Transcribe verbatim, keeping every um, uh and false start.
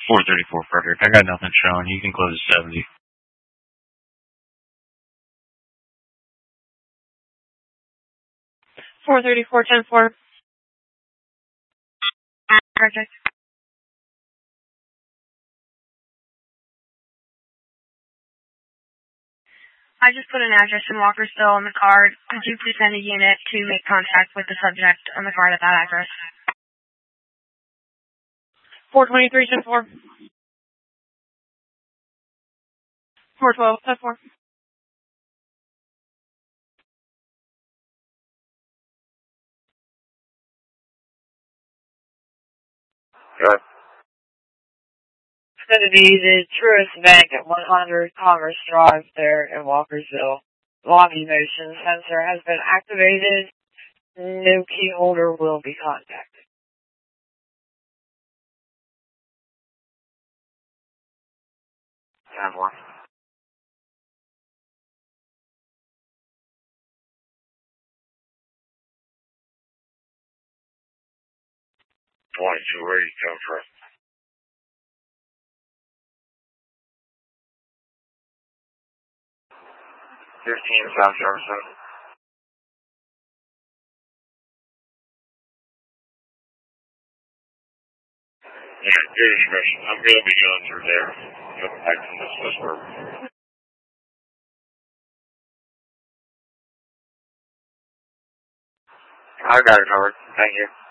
four thirty-four Frederick. I got nothing showing. You can close at seventy. four thirty-four, ten four. Project. I just put an address in Walkersville on the card. Could you please send a unit to make contact with the subject on the card at that address? four twenty-three, ten four. four twelve, ten four. Good. It's going to be the Truist Bank at one hundred Commerce Drive there in Walkersville. Lobby motion sensor has been activated. No key holder will be contacted. ten one. twenty-two, where you come from? fifteen South Jefferson. Yeah, good information. I'm going to be going through there. Coming back from this whisper. I got it covered. Thank you.